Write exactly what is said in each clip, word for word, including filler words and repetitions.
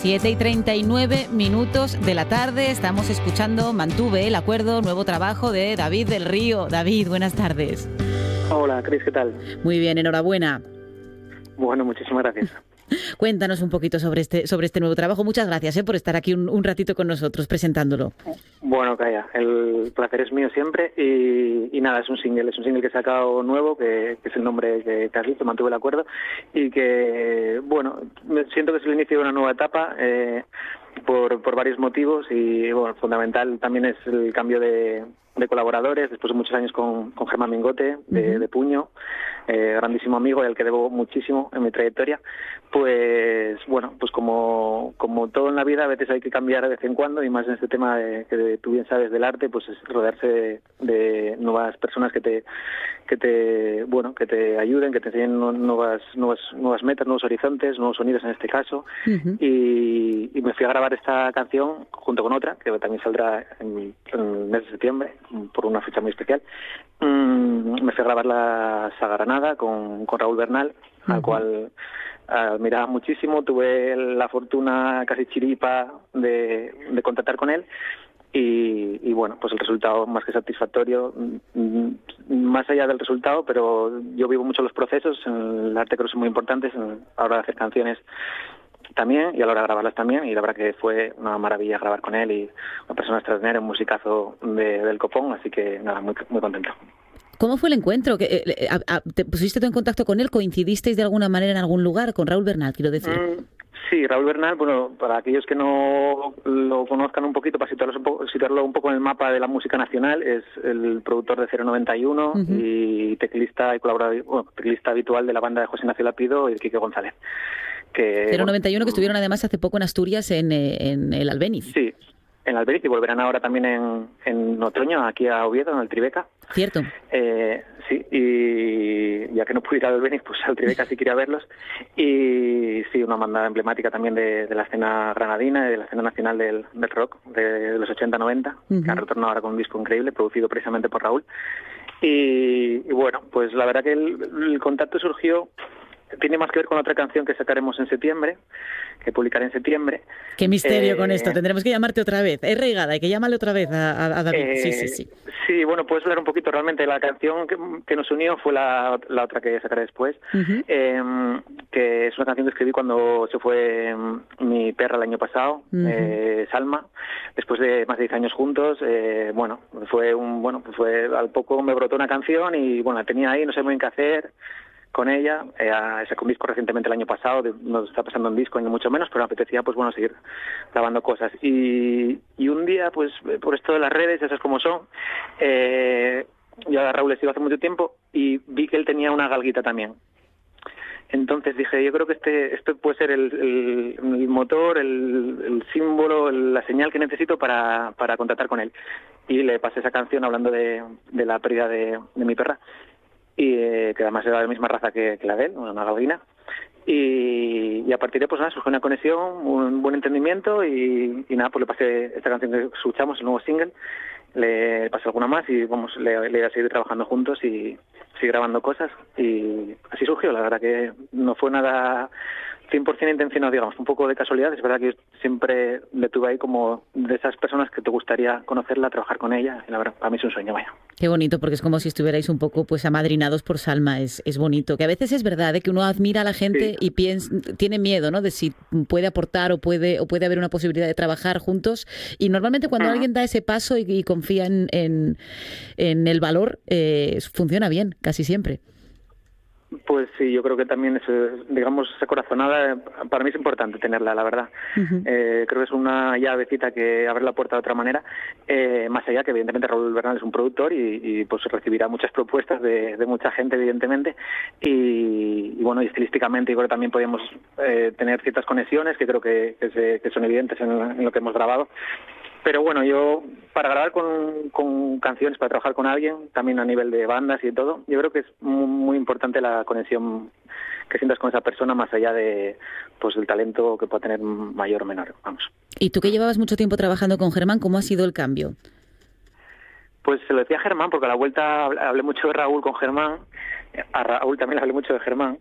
siete y treinta y nueve minutos de la tarde. Estamos escuchando Mantuve el acuerdo, nuevo trabajo de David del Río. David, buenas tardes. Hola, Cris, ¿qué tal? Muy bien, enhorabuena. Bueno, muchísimas gracias. Cuéntanos un poquito sobre este sobre este nuevo trabajo. Muchas gracias eh, por estar aquí un, un ratito con nosotros presentándolo. Bueno, Calla, el placer es mío siempre y, y nada, es un single, es un single que he sacado nuevo, que, que es el nombre que, que has visto, Mantuve el acuerdo, y que, bueno, siento que es el inicio de una nueva etapa eh, por, por varios motivos y, bueno, fundamental también es el cambio de, de colaboradores, después de muchos años con, con Germán Mingote, de, uh-huh. de Puño, eh, grandísimo amigo y al que debo muchísimo en mi trayectoria. Pues bueno, pues como como todo en la vida a veces hay que cambiar de vez en cuando y más en este tema de, que tú bien sabes del arte, pues es rodearse de, de nuevas personas que te que te bueno que te ayuden, que te enseñen nuevas nuevas nuevas metas, nuevos horizontes, nuevos sonidos en este caso. Uh-huh. y, y me fui a grabar esta canción junto con otra que también saldrá en, en el mes de septiembre por una fecha muy especial. Mm, me fui a grabar la Sagranada con con Raúl Bernal, uh-huh. al cual admiraba muchísimo, tuve la fortuna casi chiripa de, de contactar con él y, y bueno, pues el resultado más que satisfactorio, más allá del resultado, pero yo vivo mucho los procesos, en el arte creo que son muy importantes, en, a la hora de hacer canciones también y a la hora de grabarlas también, y la verdad que fue una maravilla grabar con él y una persona extraordinaria, un musicazo de, del copón, así que nada, muy, muy contento. ¿Cómo fue el encuentro? ¿Que, a, a, ¿Te pusiste tú en contacto con él? ¿Coincidisteis de alguna manera en algún lugar? Con Raúl Bernal, quiero decir. Mm, sí, Raúl Bernal, bueno, para aquellos que no lo conozcan un poquito, para situarlo un poco, situarlo un poco en el mapa de la música nacional, es el productor de cero noventa y uno uh-huh. y teclista y colaborador, bueno, teclista habitual de la banda de José Ignacio Lapido y de Quique González. Que, cero noventa y uno bueno, que estuvieron además hace poco en Asturias, en, en el Albéniz. Sí, en Albéniz y volverán ahora también en, en otoño aquí a Oviedo, en el Tribeca. Cierto. Eh, sí, y ya que no pude ir al Albéniz, pues al Tribeca sí quería verlos. Y sí, una banda emblemática también de, de la escena granadina y de la escena nacional del, del rock de, de los ochenta noventa, uh-huh. que han retornado ahora con un disco increíble, producido precisamente por Raúl. Y, y bueno, pues la verdad que el, el contacto surgió... Tiene más que ver con otra canción que sacaremos en septiembre, que publicaré en septiembre. Qué misterio eh, con esto, tendremos que llamarte otra vez. Es Reigada, hay que llamarle otra vez a, a David. Eh, sí, sí, sí. Sí, bueno, puedes hablar un poquito. Realmente la canción que, que nos unió fue la, la otra que sacaré después, uh-huh. eh, que es una canción que escribí cuando se fue mi perra el año pasado, uh-huh. eh, Salma, después de más de diez años juntos. Eh, bueno, fue un bueno, pues fue al poco me brotó una canción y bueno, la tenía ahí, no sé muy bien qué hacer con ella, eh, sacó un disco recientemente el año pasado, de, no está pasando en disco ni mucho menos, pero me apetecía pues bueno seguir grabando cosas y, y un día pues por esto de las redes, esas como son, eh, yo a Raúl le sigo hace mucho tiempo y vi que él tenía una galguita también. Entonces dije, yo creo que este esto puede ser el, el, el motor, el, el símbolo, el, la señal que necesito para, para contactar con él. Y le pasé esa canción hablando de, de la pérdida de, de mi perra, y eh, que además era de la misma raza que, que la de él, una galguina. Y, y a partir de pues nada, surgió una conexión, un buen entendimiento y, y nada, pues le pasé esta canción que escuchamos, el nuevo single, le pasé alguna más y vamos, le, le voy a seguir trabajando juntos y seguir grabando cosas y así surgió. La verdad que no fue nada cien por ciento intencionado, digamos, un poco de casualidad. Es verdad que yo siempre le tuve ahí como de esas personas que te gustaría conocerla, trabajar con ella, y la verdad, para mí es un sueño, vaya. Qué bonito, porque es como si estuvierais un poco pues amadrinados por Salma, es, es bonito. Que a veces es verdad, ¿eh? Que uno admira a la gente sí. y piensa, tiene miedo, ¿no? De si puede aportar o puede o puede haber una posibilidad de trabajar juntos. Y normalmente cuando uh-huh. alguien da ese paso y, y confía en, en, en el valor, eh, funciona bien, casi siempre. Pues sí, yo creo que también es, digamos, esa corazonada, para mí es importante tenerla, la verdad. Uh-huh. Eh, creo que es una llavecita que abre la puerta de otra manera, eh, más allá que evidentemente Raúl Bernal es un productor y, y pues recibirá muchas propuestas de, de mucha gente, evidentemente, y, y bueno, y estilísticamente yo creo que también podemos eh, tener ciertas conexiones que creo que, que, se, que son evidentes en, en lo que hemos grabado. Pero bueno, yo para grabar con, con canciones, para trabajar con alguien, también a nivel de bandas y todo, yo creo que es muy, muy importante la conexión que sientas con esa persona más allá de pues el talento que pueda tener mayor o menor, vamos. Y tú que llevabas mucho tiempo trabajando con Germán, ¿cómo ha sido el cambio? Pues se lo decía a Germán, porque a la vuelta hablé mucho de Raúl con Germán, a Raúl también le hablé mucho de Germán,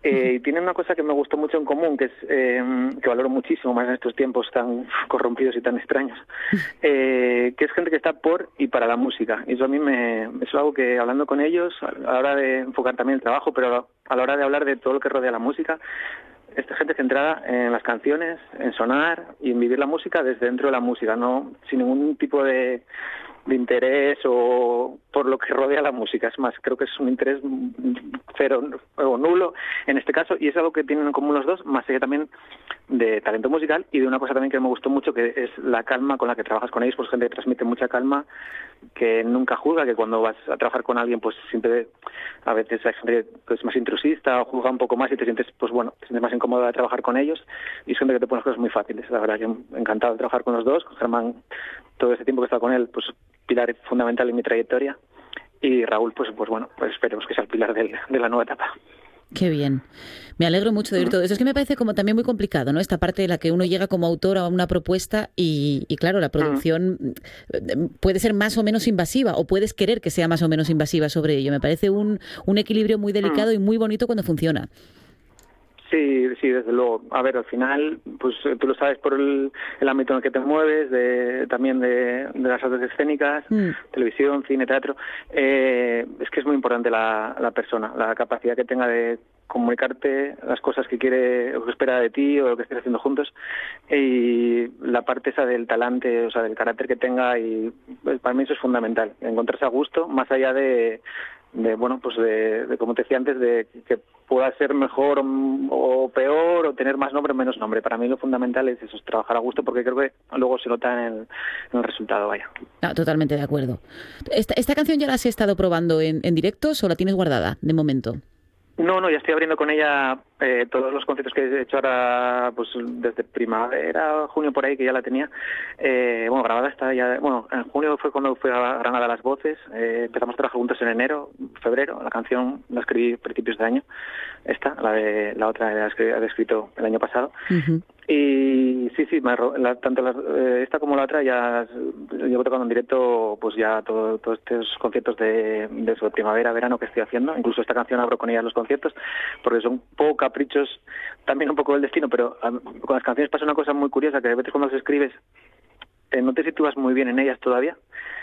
Eh, y tienen una cosa que me gustó mucho en común, que es eh, que valoro muchísimo más en estos tiempos tan corrompidos y tan extraños, eh, que es gente que está por y para la música. Y eso a mí me es algo que, hablando con ellos, a la hora de enfocar también el trabajo, pero a la hora de hablar de todo lo que rodea la música, esta gente centrada en las canciones, en sonar y en vivir la música desde dentro de la música, no sin ningún tipo de, de interés o por lo que rodea la música. Es más, creo que es un interés cero o nulo en este caso, y es algo que tienen en común los dos, más allá también de talento musical y de una cosa también que me gustó mucho, que es la calma con la que trabajas con ellos, pues gente que transmite mucha calma, que nunca juzga, que cuando vas a trabajar con alguien pues siempre, a veces hay gente que es más intrusista o juzga un poco más y te sientes, pues bueno, te sientes más incómodo de trabajar con ellos, y es gente que te pone las cosas muy fáciles. La verdad que encantado de trabajar con los dos, con Germán todo este tiempo que he estado con él, pues pilar fundamental en mi trayectoria, y Raúl, pues pues bueno, pues esperemos que sea el pilar del, de la nueva etapa. Qué bien. Me alegro mucho de oír todo eso. Es que me parece como también muy complicado, ¿no? Esta parte de la que uno llega como autor a una propuesta y, y claro, la producción puede ser más o menos invasiva, o puedes querer que sea más o menos invasiva sobre ello. Me parece un, un equilibrio muy delicado y muy bonito cuando funciona. Sí, sí, desde luego. A ver, al final, pues tú lo sabes por el, el ámbito en el que te mueves, de, también de, de las artes escénicas, mm. televisión, cine, teatro. Eh, es que es muy importante la, la persona, la capacidad que tenga de comunicarte las cosas que quiere o que espera de ti o lo que estés haciendo juntos, y la parte esa del talante, o sea, del carácter que tenga, y pues, para mí eso es fundamental, encontrarse a gusto, más allá de de bueno pues de, de como te decía antes, de que pueda ser mejor o, o peor, o tener más nombre o menos nombre. Para mí lo fundamental es eso, es trabajar a gusto, porque creo que luego se nota en el, en el resultado, vaya. No, totalmente de acuerdo. ¿Esta, esta canción ya la has estado probando en, en directos o la tienes guardada de momento? No, no, ya estoy abriendo con ella eh, todos los conciertos que he hecho ahora, pues desde primavera, junio por ahí, que ya la tenía. Eh, bueno, grabada está ya, bueno, en junio fue cuando fui a Granada Las Voces, eh, empezamos a trabajar juntos en enero, febrero, la canción la escribí a principios de año, esta, la de la otra la he escrito el año pasado. Uh-huh. Y sí, sí, me, la, tanto la, eh, esta como la otra ya llevo tocando en directo, pues ya todo, todos estos conciertos de, de su primavera, verano que estoy haciendo. Incluso esta canción abro con ella los conciertos, porque son un poco caprichos, también un poco del destino, pero a, con las canciones pasa una cosa muy curiosa, que a veces cuando las escribes eh, no te sitúas muy bien en ellas todavía.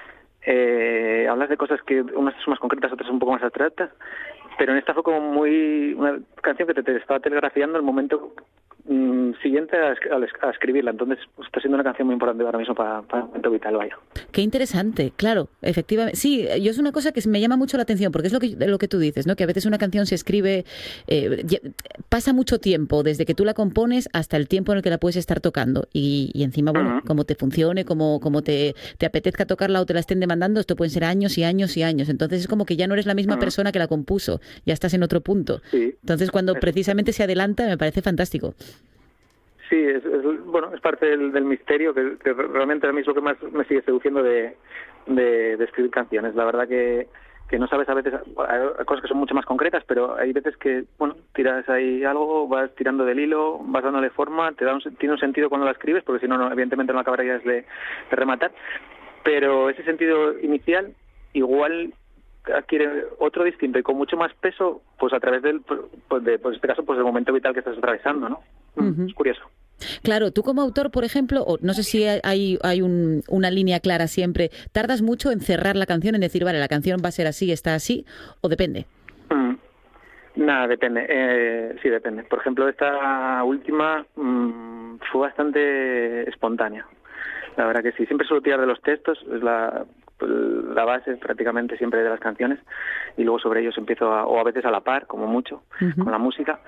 Eh, hablas de cosas que unas son más concretas, otras un poco más abstractas, pero en esta fue como muy una canción que te, te estaba telegrafiando el momento mm, siguiente a, a, a escribirla. Entonces pues, está siendo una canción muy importante ahora mismo para, para el momento vital, vaya. Qué interesante, claro, efectivamente. Sí, yo es una cosa que me llama mucho la atención, porque es lo que lo que tú dices, ¿no? Que a veces una canción se escribe, eh, pasa mucho tiempo desde que tú la compones hasta el tiempo en el que la puedes estar tocando, y, y encima, bueno, uh-huh. como te funcione, como, como te, te apetezca tocarla o te la estén demandando, esto pueden ser años y años y años. Entonces es como que ya no eres la misma uh-huh. persona que la compuso, ya estás en otro punto. Sí. Entonces cuando precisamente se adelanta me parece fantástico. Sí, es, es, bueno, es parte del, del misterio que, que realmente a mí es lo que más me sigue seduciendo de, de, de escribir canciones. La verdad que, que no sabes a veces, hay cosas que son mucho más concretas, pero hay veces que, bueno, tiras ahí algo, vas tirando del hilo, vas dándole forma, te da un, tiene un sentido cuando la escribes, porque si no, no evidentemente no acabarías de, de rematar, pero ese sentido inicial igual adquiere otro distinto y con mucho más peso, pues a través del, pues de, pues en este caso, pues del momento vital que estás atravesando, ¿no? Uh-huh. Es curioso. Claro, tú como autor, por ejemplo, o no sé si hay, hay un, una línea clara siempre, ¿tardas mucho en cerrar la canción, en decir, vale, la canción va a ser así, está así, o depende? Mm. Nada, depende, eh, sí, depende. Por ejemplo, esta última mmm, fue bastante espontánea. La verdad que sí, siempre suelo tirar de los textos, es la, la base prácticamente siempre de las canciones, y luego sobre ellos empiezo, a, o a veces a la par, como mucho, uh-huh. con la música.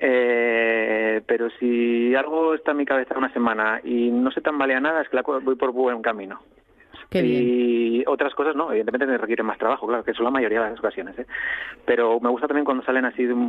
Eh, pero si algo está en mi cabeza una semana y no se tambalea nada, es que la, voy por buen camino. Qué y bien. Otras cosas no, evidentemente me requieren más trabajo, claro, que son la mayoría de las ocasiones, ¿eh? Pero me gusta también cuando salen así de un